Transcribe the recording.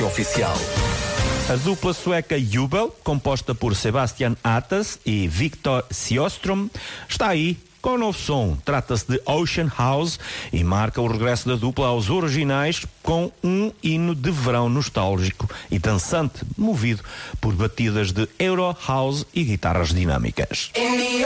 Oficial. A dupla sueca Jubel, composta por Sebastian Atas e Viktor Sjöström, está aí com um novo som. Trata-se de Ocean House e marca o regresso da dupla aos originais com um hino de verão nostálgico e dançante, movido por batidas de Euro House e guitarras dinâmicas.